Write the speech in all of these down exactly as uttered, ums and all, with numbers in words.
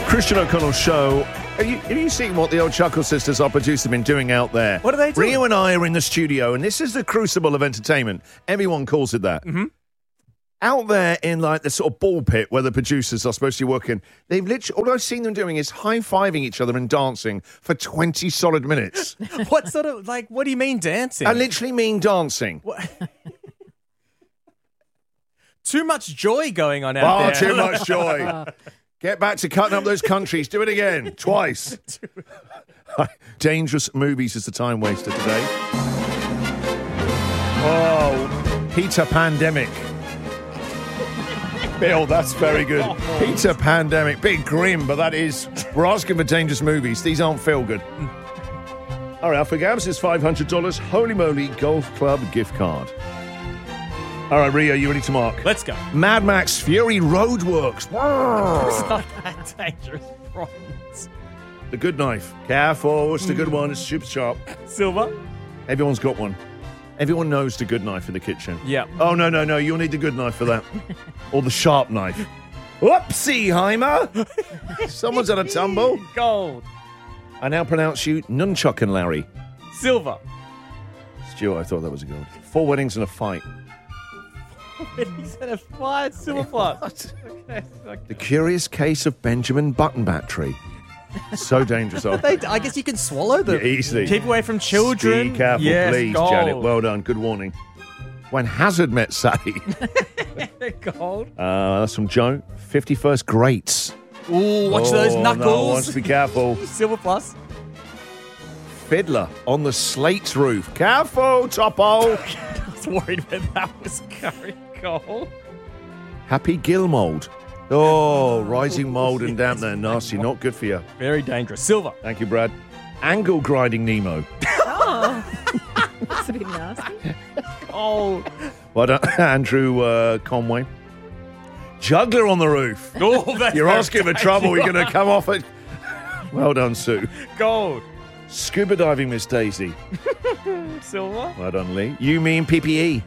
Christian O'Connell Show. Are you, are you seeing what the old Chuckle Sisters, our producer, have been doing out there? What are they doing? Rio and I are in the studio, and this is the crucible of entertainment. Everyone calls it that. Mm-hmm. Out there in like the sort of ball pit where the producers are supposed to be working, they've literally, all I've seen them doing is high-fiving each other and dancing for twenty solid minutes. What sort of, like, what do you mean dancing? I literally mean dancing. What? Too much joy going on out Oh, there. too much joy. Get back to cutting up those countries. Do it again. Twice. Dangerous Movies is the time waster today. Oh, Peter Pandemic. Bill, that's very good. Peter Pandemic. Bit grim, but that is... We're asking for dangerous movies. These aren't feel good. All right, for Gabs is five hundred dollars. Holy moly, Golf Club gift card. All right, Rio, you ready to mark? Let's go. Mad Max Fury Roadworks. It's not that dangerous. Bronze. The good knife. Careful, it's the good one. It's super sharp. Silver. Everyone's got one. Everyone knows the good knife in the kitchen. Yeah. Oh, no, no, no. You'll need the good knife for that. Or the sharp knife. Whoopsie, Heimer. Someone's had a tumble. Gold. I now pronounce you Nunchuck and Larry. Silver. Stuart, I thought that was a good one. Four weddings and a fight. He's at a five. Silver plus. Okay. The Curious Case of Benjamin Button Battery. So dangerous. Oh. They, I guess you can swallow them. Yeah, easily. Keep away from children. Be careful, yes, please, gold. Janet. Well done. Good warning. When Hazard Met Sally. Gold. Uh, that's from Joe. fifty-first Greats. Ooh, watch those Oh, knuckles. No, wants to be careful. Silver plus. Fiddler on the Slate's roof. Careful, Topo. I was worried where that was going. Gold. Happy Gill mold. Oh, rising mold and damp there. Nasty. Not good for you. Very dangerous. Silver. Thank you, Brad. Angle grinding Nemo. Oh, that's a bit nasty. Oh. Well done, Andrew uh, Conway. Juggler on the roof. Oh, that's You're very asking for trouble. You're going to come off it. Well done, Sue. Gold. Scuba diving, Miss Daisy. Silver. Well done, Lee. You mean P P E.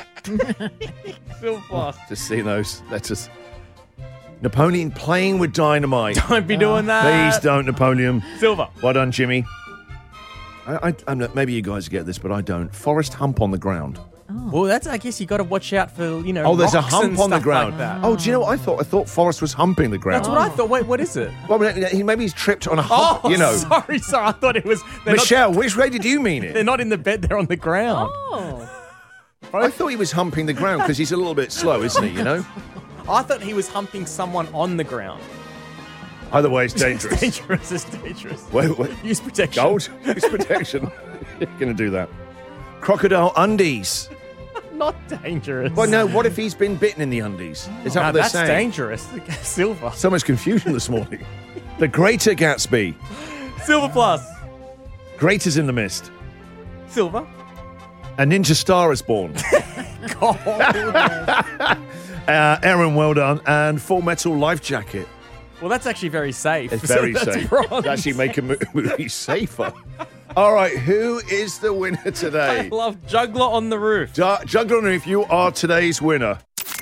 Silver plus. Just see those letters. Napoleon playing with dynamite. Don't be doing that. Please don't, Napoleon. Silver. Well done, Jimmy. I, I, I'm not, maybe you guys get this, but I don't. Forest hump on the ground. Well, that's. I guess you got to watch out for you know. Oh, there's a rocks and hump on the stuff ground. Like that. Oh, do you know what I thought? I thought Forrest was humping the ground. That's what I thought. Wait, what is it? Well, he, maybe he's tripped on a hump, Oh, you know. sorry, sorry. I thought it was. They're Michelle, not, which way did you mean they're it? not in the bed. They're on the ground. Oh. I thought he was humping the ground because he's a little bit slow, isn't he, you know? I thought he was humping someone on the ground. Either way, it's dangerous. It's dangerous. It's dangerous. Wait, wait. Use protection. Gold? Use protection. You're going to do that. Crocodile undies. Not dangerous. Well, no, what if he's been bitten in the undies? Is that Now, what they're that's saying? dangerous. Silver. So much confusion this morning. The Greater Gatsby. Silver plus. Greater's in the mist. Silver. A ninja star is born. Gold. uh, Aaron, well done. And Full Metal Life Jacket. Well, that's actually very safe. It's So very that's safe. bronze. It's actually make a mo- movie safer. All right, who is the winner I today? love Juggler on the Roof. Ju- Juggler, if you are today's winner.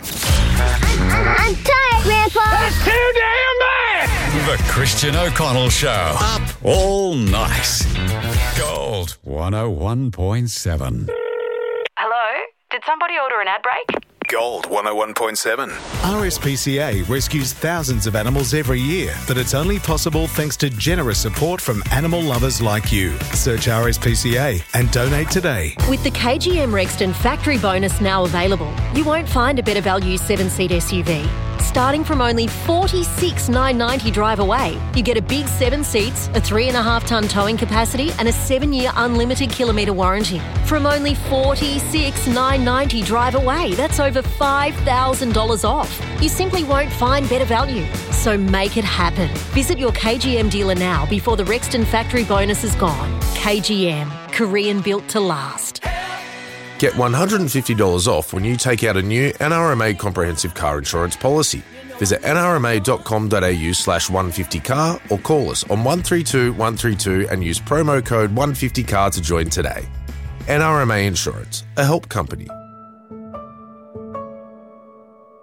I'm tired, Grandpa. Too damn bad! The Christian O'Connell Show. Up all night. Gold one oh one point seven. Hello? Did somebody order an ad break? Gold one oh one point seven. R S P C A rescues thousands of animals every year, but it's only possible thanks to generous support from animal lovers like you. Search R S P C A and donate today. With the K G M Rexton factory bonus now available, you won't find a better value seven-seat S U V. Starting from only forty-six thousand nine hundred ninety drive away, you get a big seven seats, a three and a half tonne towing capacity and a seven-year unlimited kilometre warranty. From only forty-six thousand nine hundred ninety drive away, that's over five thousand dollars off. You simply won't find better value. So make it happen. Visit your K G M dealer now before the Rexton factory bonus is gone. K G M, Korean built to last. Get one hundred fifty dollars off when you take out a new N R M A comprehensive car insurance policy. Visit nrma.com.au slash 150car or call us on one three two one three two and use promo code one fifty car to join today. N R M A Insurance, a help company.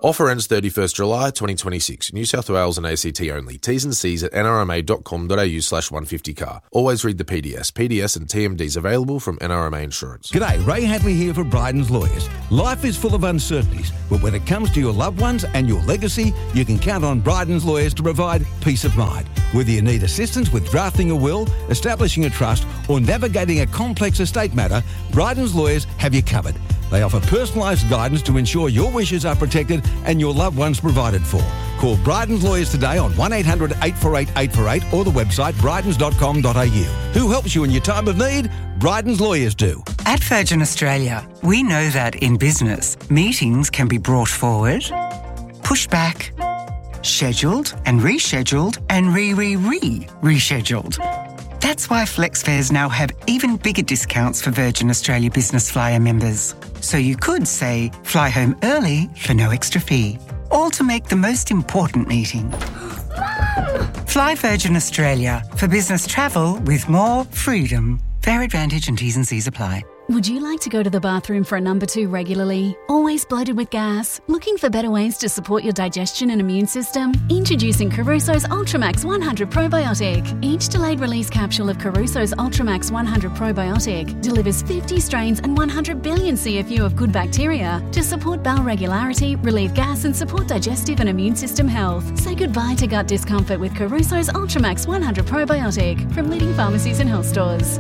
Offer ends thirty-first July twenty twenty-six. New South Wales and A C T only. T's and C's at nrma.com.au slash 150car. Always read the P D S. P D S and T M Ds available from N R M A Insurance. G'day, Ray Hadley here for Bryden's Lawyers. Life is full of uncertainties, but when it comes to your loved ones and your legacy, you can count on Bryden's Lawyers to provide peace of mind. Whether you need assistance with drafting a will, establishing a trust, or navigating a complex estate matter, Bryden's Lawyers have you covered. They offer personalised guidance to ensure your wishes are protected and your loved ones provided for. Call Bryden's Lawyers today on one eight hundred eight four eight eight four eight or the website brydens dot com dot a u. Who helps you in your time of need? Bryden's Lawyers do. At Virgin Australia, we know that in business, meetings can be brought forward, pushed back, scheduled and rescheduled and re-re-re-rescheduled. That's why FlexFares now have even bigger discounts for Virgin Australia Business Flyer members. So you could, say, fly home early for no extra fee. All to make the most important meeting. Fly Virgin Australia for business travel with more freedom. Fair advantage and T's and C's apply. Would you like to go to the bathroom for a number two regularly? Always bloated with gas? Looking for better ways to support your digestion and immune system? Introducing Caruso's Ultramax one hundred Probiotic. Each delayed release capsule of Caruso's Ultramax one hundred Probiotic delivers fifty strains and one hundred billion C F U of good bacteria to support bowel regularity, relieve gas and support digestive and immune system health. Say goodbye to gut discomfort with Caruso's Ultramax one hundred Probiotic from leading pharmacies and health stores.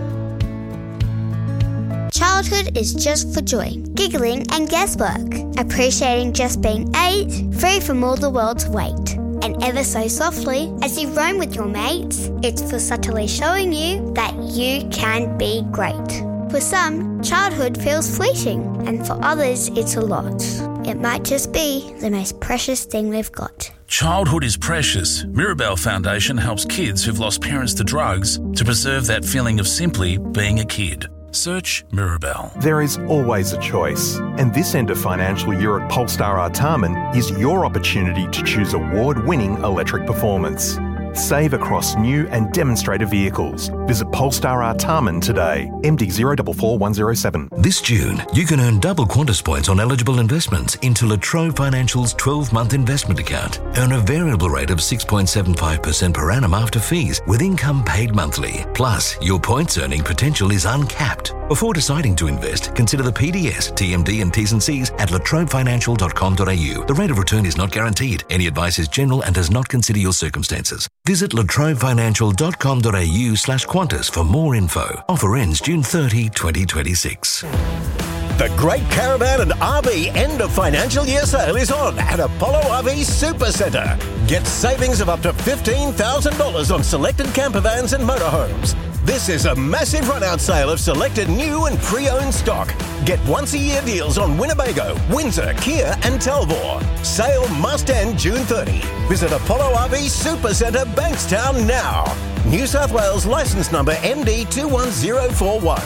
Childhood is just for joy, giggling and guesswork, appreciating just being eight, free from all the world's weight. And ever so softly, as you roam with your mates, it's for subtly showing you that you can be great. For some, childhood feels fleeting, and for others it's a lot. It might just be the most precious thing we've got. Childhood is precious. Mirabelle Foundation helps kids who've lost parents to drugs to preserve that feeling of simply being a kid. Search Mirabelle. There is always a choice, and this end of financial year at Polestar Artarmon is your opportunity to choose award-winning electric performance. Save across new and demonstrator vehicles. Visit Polestar Artarmon today. M D zero four four one zero seven. This June, you can earn double Qantas points on eligible investments into La Trobe Financial's twelve-month investment account. Earn a variable rate of six point seven five percent per annum after fees with income paid monthly. Plus, your points earning potential is uncapped. Before deciding to invest, consider the P D S, T M D and T's and C's at latrobe financial dot com dot a u. The rate of return is not guaranteed. Any advice is general and does not consider your circumstances. Visit latrobe financial dot com dot a u slash Qantas for more info. Offer ends June thirtieth, twenty twenty-six. The Great Caravan and R V end of financial year sale is on at Apollo R V Super Centre. Get savings of up to fifteen thousand dollars on selected campervans and motorhomes. This is a massive run-out sale of selected new and pre-owned stock. Get once-a-year deals on Winnebago, Windsor, Kia and Talbot. Sale must end June thirtieth. Visit Apollo R V Super Centre, Bankstown now. New South Wales licence number M D two one zero four one.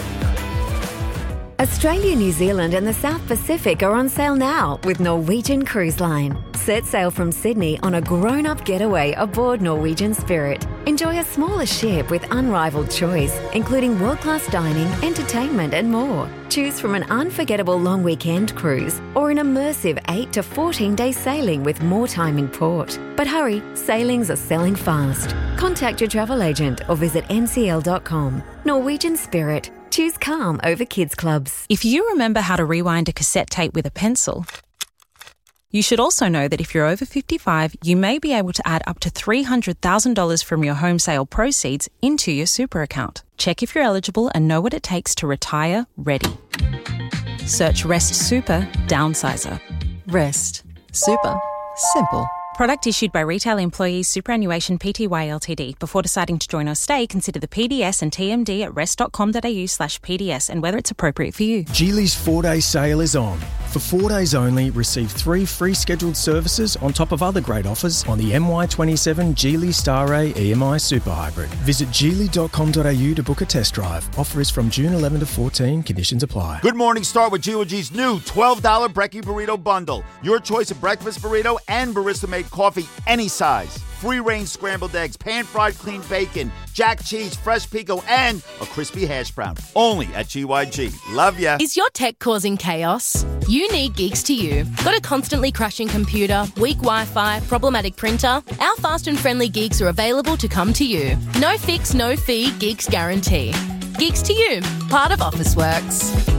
Australia, New Zealand and the South Pacific are on sale now with Norwegian Cruise Line. Set sail from Sydney on a grown-up getaway aboard Norwegian Spirit. Enjoy a smaller ship with unrivaled choice, including world-class dining, entertainment and more. Choose from an unforgettable long weekend cruise or an immersive eight to fourteen day sailing with more time in port. But hurry, sailings are selling fast. Contact your travel agent or visit n c l dot com. Norwegian Spirit. Choose calm over kids clubs. If you remember how to rewind a cassette tape with a pencil, you should also know that if you're over fifty-five, you may be able to add up to three hundred thousand dollars from your home sale proceeds into your super account. Check if you're eligible and know what it takes to retire ready. Search Rest Super Downsizer. Rest. Super. Simple. Product issued by Retail Employees Superannuation Pty Ltd. Before deciding to join or stay, consider the P D S and T M D at rest dot com dot a u slash P D S and whether it's appropriate for you. Geely's four-day sale is on. For four days only, receive three free scheduled services on top of other great offers on the M Y twenty-seven Geely Star A E M I Super Hybrid. Visit geely dot com dot a u to book a test drive. Offer is from June eleventh to fourteenth. Conditions apply. Good morning. Start with G O G's new twelve dollars Brekkie Burrito Bundle. Your choice of breakfast burrito and barista-made coffee, any size. Free-range scrambled eggs, pan-fried clean bacon, jack cheese, fresh pico, and a crispy hash brown. Only at G Y G. Love ya. Is your tech causing chaos? You need Geeks to You. Got a constantly crashing computer, weak Wi-Fi, problematic printer? Our fast and friendly Geeks are available to come to you. No fix, no fee, Geeks guarantee. Geeks to You, part of Officeworks.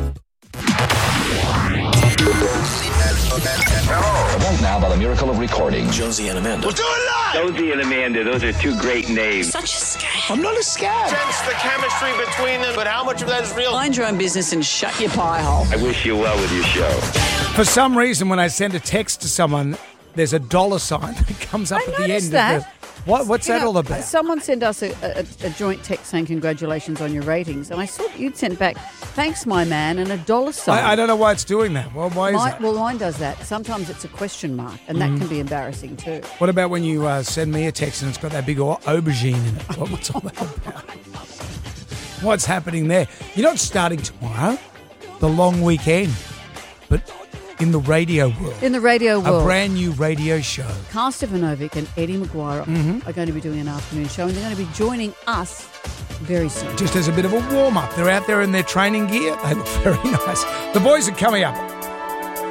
Right now, by the miracle of recording, Jonesy and Amanda. We'll do it live! Jonesy and Amanda, those are two great names. Such a scam. I'm not a scam. Sense the chemistry between them, but how much of that is real? Mind your own business and shut your pie hole. I wish you well with your show. For some reason, when I send a text to someone, there's a dollar sign that comes up I at the end. that. Of the, what, what's You that know, all about? Someone sent us a, a, a joint text saying congratulations on your ratings, and I saw that you'd sent back, thanks, my man, and a dollar sign. I, I don't know why it's doing that. Well, why is My, that? well, mine does that. Sometimes it's a question mark, and Mhm. that can be embarrassing too. What about when you uh, send me a text and it's got that big au- aubergine in it? What, what's all that about? What's happening there? You know, it's starting tomorrow, the long weekend, but in the radio world. In the radio world. A brand new radio show. Carl Stefanovic and Eddie Maguire Mhm. are going to be doing an afternoon show, and they're going to be joining us very soon. Just as a bit of a warm-up. They're out there in their training gear. They look very nice. The boys are coming up.